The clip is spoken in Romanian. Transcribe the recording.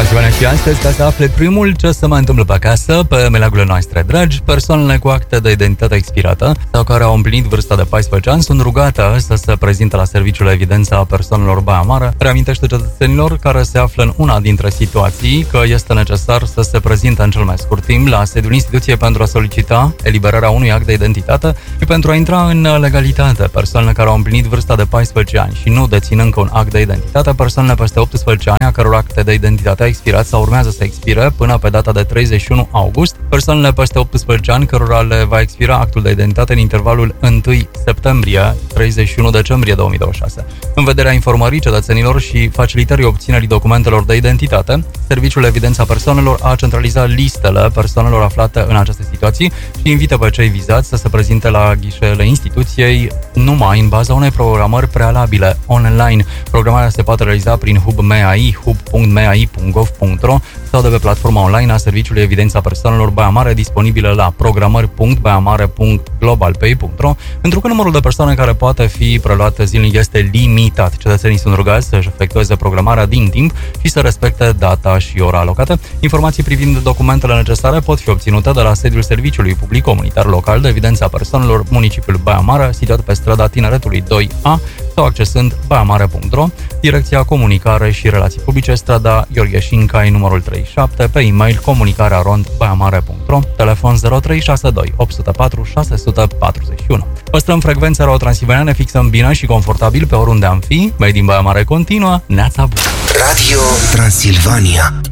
Transilvania și astăzi, ca să afle primul ce se mai întâmplă pe acasă, pe meleagurile noastre dragi, persoanele cu acte de identitate expirată sau care au împlinit vârsta de 14 ani sunt rugate să se prezinte la Serviciul de Evidență a Persoanelor Baia Mare. Reamintește cetățenilor care se află în una dintre situații că este necesar să se prezinte în cel mai scurt timp la sediul instituției pentru a solicita eliberarea unui act de identitate și pentru a intra în legalitate. Persoanele care au împlinit vârsta de 14 ani și nu dețin încă un act de identitate, persoanele peste 18 ani a căror acte de identitate a expirat sau urmează să expire până pe data de 31 august, persoanele peste 18 ani cărora le va expira actul de identitate în intervalul 1 septembrie-31 decembrie 2026. În vederea informării cetățenilor și facilitării obținerii documentelor de identitate, Serviciul de Evidență a Persoanelor a centralizat listele persoanelor aflate în aceste situații și invită pe cei vizați să se prezinte la ghișeele instituției numai în baza unei programări prealabile online. Programarea se poate realiza prin hub MEAI, hub.meai.gov.ro sau de pe platforma online a Serviciului Evidența Persoanelor Baia Mare, disponibilă la programări.baiamare.globalpay.ro, pentru că numărul de persoane care poate fi preluate zilnic este limitat. Cetățenii sunt rugați să-și efectueze programarea din timp și să respecte data și ora alocată. Informații privind documentele necesare pot fi obținute de la sediul Serviciului Public Comunitar Local de Evidența Persoanelor, municipiul Baia Mare, situat pe strada Tineretului 2A, sau accesând baiamare.ro, Direcția Comunicare și Relații Publice, strada Gheorghe Șincai, numărul 37, pe e-mail comunicarea@baiamare.ro, telefon 0362 804 641. Păstrăm frecvența Radio Transilvania, ne fixăm bine și confortabil pe oriunde am fi. Made in Baia Mare continuă, neața bună! Radio Transilvania.